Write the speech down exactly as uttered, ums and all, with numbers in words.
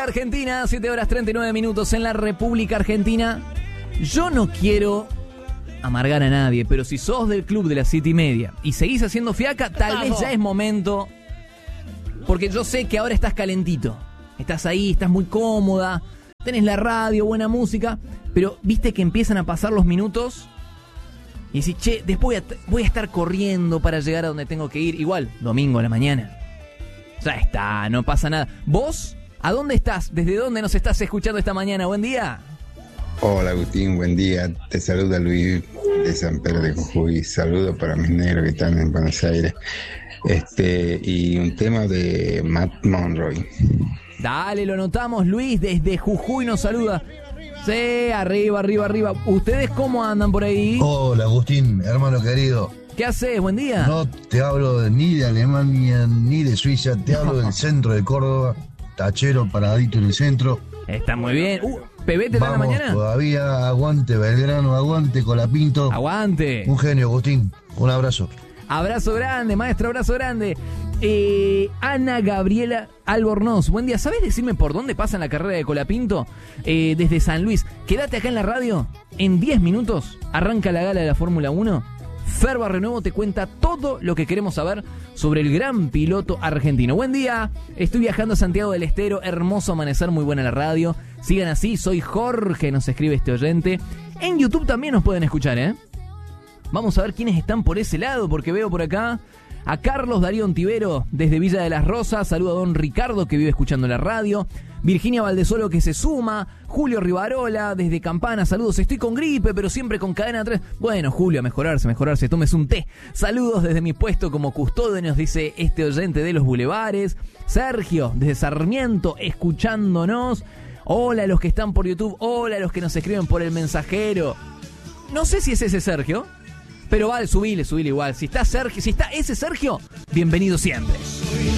Argentina, siete horas treinta y nueve minutos en la República Argentina. Yo no quiero amargar a nadie, pero si sos del club de las siete y media y seguís haciendo fiaca, tal vez ya es momento. Porque yo sé que ahora estás calentito. Estás ahí, estás muy cómoda, tenés la radio, buena música, pero viste que empiezan a pasar los minutos y decís, che, después voy a, voy a estar corriendo para llegar a donde tengo que ir. Igual, domingo a la mañana. Ya está, no pasa nada. ¿Vos? ¿A dónde estás? ¿Desde dónde nos estás escuchando esta mañana? Buen día. Hola Agustín, buen día. Te saluda Luis de San Pedro de Jujuy. Saludos para mis negros que están en Buenos Aires. Este, y un tema de Matt Monroy. Dale, lo notamos. Luis desde Jujuy nos saluda. Sí, arriba, arriba, arriba. ¿Ustedes cómo andan por ahí? Hola Agustín, hermano querido. ¿Qué haces? Buen día. No te hablo ni de Alemania ni de Suiza, te hablo del centro de Córdoba. Tachero, paradito en el centro. Está muy bien. Uh, ¿Pebete está en la mañana? Todavía, aguante Belgrano, aguante Colapinto. Aguante. Un genio, Agustín. Un abrazo. Abrazo grande, maestro, abrazo grande. Eh, Ana Gabriela Albornoz, buen día. ¿Sabés decirme por dónde pasa la carrera de Colapinto? Eh, desde San Luis. Quédate acá en la radio. En diez minutos arranca la gala de la Fórmula uno. Fer Barrenuevo te cuenta todo lo que queremos saber sobre el gran piloto argentino. Buen día, estoy viajando a Santiago del Estero, hermoso amanecer, muy buena la radio. Sigan así, soy Jorge, nos escribe este oyente. En YouTube también nos pueden escuchar, ¿eh? Vamos a ver quiénes están por ese lado, porque veo por acá a Carlos Darío Ontivero desde Villa de las Rosas. Saludo a don Ricardo que vive escuchando la radio. Virginia Valdesolo que se suma. Julio Rivarola desde Campana. Saludos, estoy con gripe pero siempre con cadena tres. Bueno, Julio, a mejorarse, mejorarse. Tómese un té. Saludos desde mi puesto como custodio, nos dice este oyente de los bulevares. Sergio desde Sarmiento escuchándonos. Hola a los que están por YouTube. Hola a los que nos escriben por el mensajero. No sé si es ese Sergio, pero vale, subile, subile igual. Si está Sergio, si está ese Sergio, bienvenido siempre.